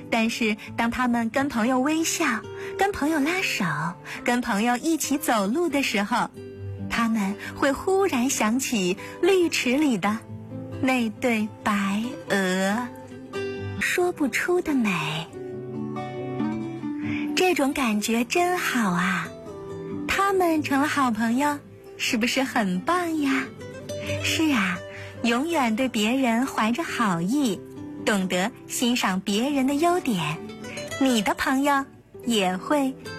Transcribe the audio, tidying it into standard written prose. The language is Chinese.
但是当他们跟朋友微笑，跟朋友拉手，跟朋友一起走路的时候，他们会忽然想起绿池里的那对白鹅，说不出的美。这种感觉真好啊！他们成了好朋友，是不是很棒呀？是啊，永远对别人怀着好意，懂得欣赏别人的优点，你的朋友也会